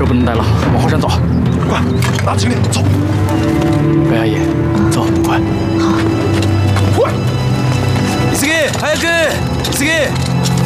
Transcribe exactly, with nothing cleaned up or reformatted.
这不能待了，往后山走。 快，拿行李走。 白阿姨，走，快。 好。快。이승희，하얗게，이승희。